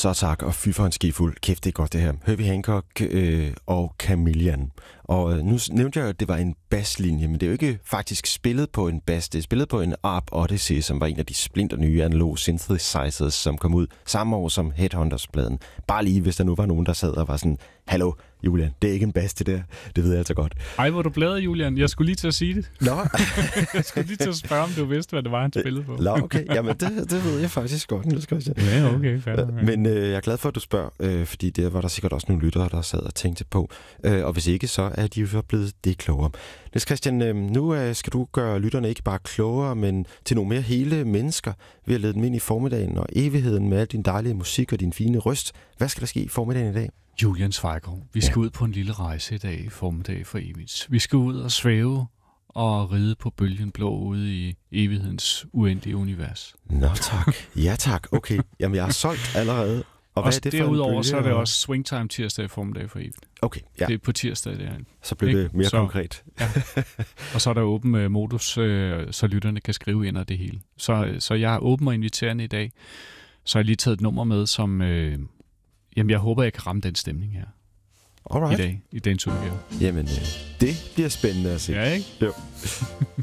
Så tak, og fy for en skifuld. Kæft, det er godt det her. Herbie Hancock og Chameleon. Og nu nævnte jeg jo, at det var en basslinje, men det er jo ikke faktisk spillet på en bass. Det er spillet på en ARP Odyssey, som var en af de splinter nye analog synthesizers, som kom ud samme år som Headhunters-pladen. Bare lige, hvis der nu var nogen, der sad og var sådan, hallo, Julian, det er ikke en bass, det der. Det ved jeg altså godt. Ej, hvor du bladet, Julian. Jeg skulle lige til at sige det. Nå. Jeg skulle lige til at spørge, om du vidste, hvad det var, han spillede på. Nå, okay. Jamen, det ved jeg faktisk godt. Ja, okay. Fair. Men jeg er glad for, at du spørger, fordi det var der sikkert også nogle lyttere, der sad og tænkte på. Og hvis ikke, så er de jo blevet det klogere. Niels Christian, nu skal du gøre lytterne ikke bare klogere, men til nogle mere hele mennesker ved at lede dem ind i formiddagen og evigheden med al din dejlige musik og din fine røst. Hvad skal der ske i formiddagen i dag? Julian Zweigård, vi skal ud på en lille rejse i dag i formiddag for evigt. Vi skal ud og svæve og ride på bølgen blå ude i evighedens uendelige univers. Nå tak. Ja tak. Okay. Jamen jeg er solgt allerede. Og hvad er det for derudover, en så er det også swingtime tirsdag i formiddag for evigt. Okay, ja. Det er på tirsdag, det er. Så bliver det mere konkret. Ja. Og så er der åben modus, så lytterne kan skrive ind og det hele. Så jeg er åben og inviterende i dag. Så har jeg lige taget et nummer med, som jeg håber, jeg kan ramme den stemning her. Alright. I dag, i dagens udgave. Jamen, det bliver spændende at se. Ja, ikke? Jo.